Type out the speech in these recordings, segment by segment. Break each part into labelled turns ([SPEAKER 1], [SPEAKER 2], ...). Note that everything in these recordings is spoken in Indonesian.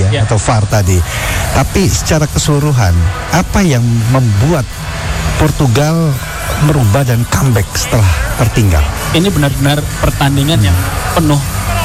[SPEAKER 1] ya, atau VAR tadi. Tapi secara keseluruhan, apa yang membuat Portugal merubah dan comeback setelah tertinggal?
[SPEAKER 2] Ini benar-benar pertandingan yang penuh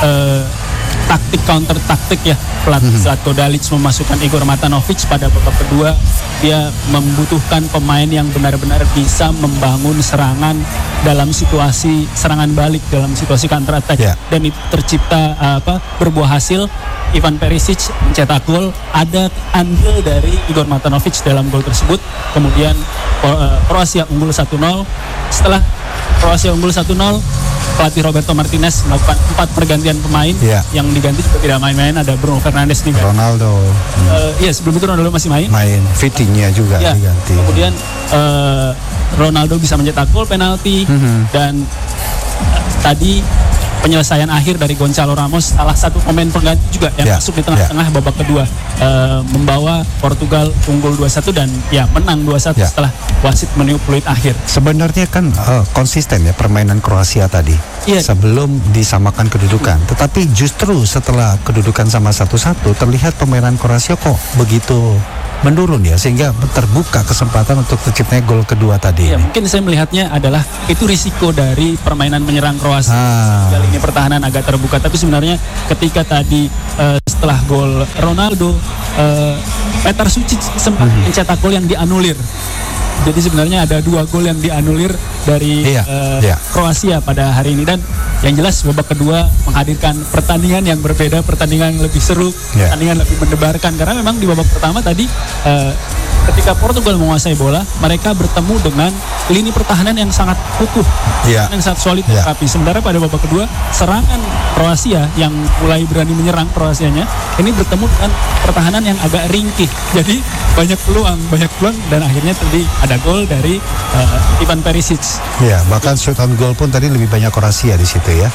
[SPEAKER 2] taktik counter taktik ya. Pelatih Zlatko Dalic memasukkan Igor Matanovic pada babak kedua. Dia membutuhkan pemain yang benar-benar bisa membangun serangan dalam situasi serangan balik, dalam situasi counter attack. Dan itu tercipta berbuah hasil. Ivan Perisic mencetak gol. Ada andil dari Igor Matanovic dalam gol tersebut. Kemudian Kroasia unggul 1-0. Setelah Kroasia unggul 1-0, pelatih Roberto Martinez melakukan 4 pergantian pemain. Yang diganti juga tidak main-main. Ada Bruno Fernandes nih,
[SPEAKER 1] Ronaldo.
[SPEAKER 2] Sebelum itu Ronaldo masih main.
[SPEAKER 1] Vitinha juga diganti.
[SPEAKER 2] Kemudian Ronaldo bisa mencetak gol penalti. Dan tadi penyelesaian akhir dari Gonçalo Ramos, salah satu pemain pengganti juga yang masuk di tengah-tengah babak kedua, membawa Portugal unggul 2-1 dan menang 2-1 setelah wasit meniup peluit akhir.
[SPEAKER 1] Sebenarnya kan konsisten ya permainan Kroasia tadi sebelum disamakan kedudukan. Tetapi justru setelah kedudukan sama 1-1 terlihat permainan Kroasia kok begitu menurun ya, sehingga terbuka kesempatan untuk terciptanya gol kedua tadi.
[SPEAKER 2] Mungkin saya melihatnya adalah itu risiko dari permainan menyerang Kroasia. Ini pertahanan agak terbuka, tapi sebenarnya ketika tadi setelah gol Ronaldo, Petar Sucic sempat mencetak gol yang dianulir. Jadi sebenarnya ada 2 gol yang dianulir dari Kroasia pada hari ini. Dan yang jelas babak kedua menghadirkan pertandingan yang berbeda, pertandingan yang lebih seru, pertandingan lebih mendebarkan. Karena memang di babak pertama tadi ketika Portugal menguasai bola, mereka bertemu dengan lini pertahanan yang sangat utuh, yang sangat solid, rapi. Sementara pada babak kedua, serangan Kroasia yang mulai berani menyerang Kroasianya ini bertemu dengan pertahanan yang agak ringkih. Jadi banyak peluang dan akhirnya tadi ada gol dari Ivan Perisic.
[SPEAKER 1] Bahkan shoot on goal pun tadi lebih banyak Kroasia di situ ya.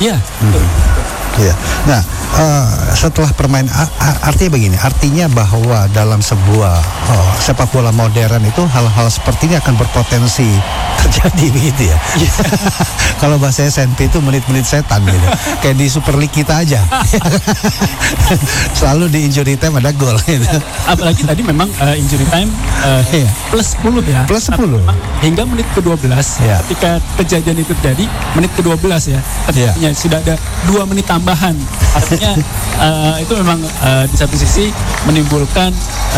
[SPEAKER 1] Nah, setelah permainan artinya begini, artinya bahwa dalam sebuah sepak bola modern itu hal-hal seperti ini akan berpotensi terjadi begitu ya. Kalau bahasanya Senpi itu menit-menit setan gitu. Kayak di Super League kita aja. Selalu di injury time ada gol gitu.
[SPEAKER 2] Apalagi tadi memang injury time plus 10 ya.
[SPEAKER 1] Plus 10.
[SPEAKER 2] Hingga menit ke-12 ketika kejadian itu terjadi, menit ke-12 ya. Artinya sudah ada 2 menit tambahan. Artinya itu memang di satu sisi menimbulkan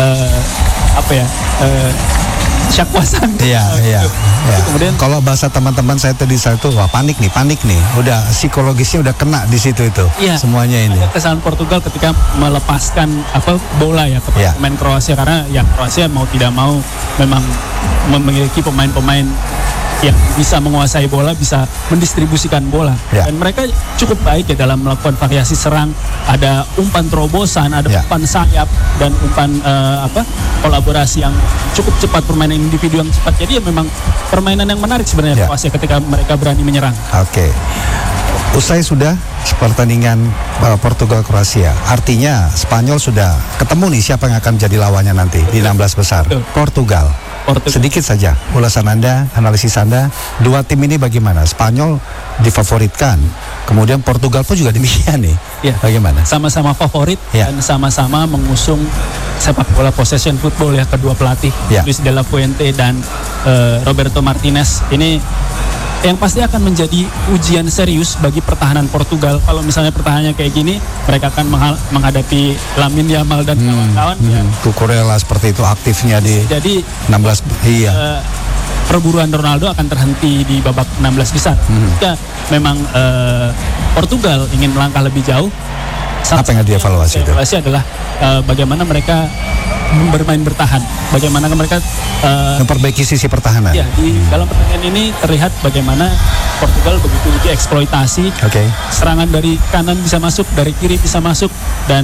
[SPEAKER 2] syakwasan.
[SPEAKER 1] Kemudian kalau bahasa teman-teman saya tadi wah panik nih, udah psikologisnya udah kena di situ itu. Semuanya ini.
[SPEAKER 2] Ada kesalahan Portugal ketika melepaskan bola ya kepada pemain Kroasia, karena Kroasia mau tidak mau memang memiliki pemain-pemain yang bisa menguasai bola, bisa mendistribusikan bola. Dan mereka cukup baik ya dalam melakukan variasi serang. Ada umpan terobosan, ada umpan sayap, dan umpan kolaborasi yang cukup cepat, permainan individu yang cepat. Jadi memang permainan yang menarik sebenarnya Kroasia ketika mereka berani menyerang.
[SPEAKER 1] Usai sudah pertandingan Portugal-Kroasia, artinya Spanyol sudah ketemu nih siapa yang akan jadi lawannya nanti di 16 besar. Portugal. Sedikit saja ulasan Anda, analisis Anda, 2 tim ini bagaimana? Spanyol difavoritkan, kemudian Portugal pun juga demikian nih. Bagaimana?
[SPEAKER 2] Sama-sama favorit dan sama-sama mengusung sepak bola possession football ya, kedua pelatih Luis de la Fuente dan Roberto Martinez. Ini yang pasti akan menjadi ujian serius bagi pertahanan Portugal. Kalau misalnya pertahanannya kayak gini, mereka akan menghadapi Lamine Yamal dan kawan-kawan.
[SPEAKER 1] Cucurella seperti itu aktifnya di 16.
[SPEAKER 2] Perburuan Ronaldo akan terhenti di babak 16 besar. Jika memang Portugal ingin melangkah lebih jauh,
[SPEAKER 1] apa yang dievaluasi itu?
[SPEAKER 2] Evaluasi adalah bagaimana mereka bermain bertahan, bagaimana mereka
[SPEAKER 1] memperbaiki sisi pertahanan.
[SPEAKER 2] Di dalam pertandingan ini terlihat bagaimana Portugal begitu dieksploitasi. Serangan dari kanan bisa masuk, dari kiri bisa masuk, dan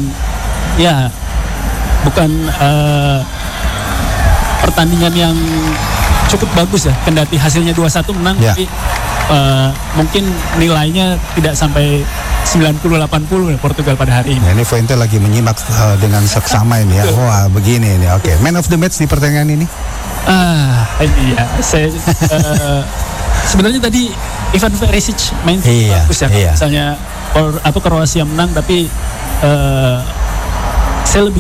[SPEAKER 2] bukan pertandingan yang cukup bagus ya, kendati hasilnya 2-1 menang, tapi mungkin nilainya tidak sampai 90-80 Portugal pada hari ini.
[SPEAKER 1] Ini Fuente lagi menyimak dengan seksama ini ya. Wah begini ini. Man of the match di pertandingan ini?
[SPEAKER 2] Saya sebenarnya tadi Ivan Perisic main bagus ya. Misalnya Kroasia menang, tapi saya lebih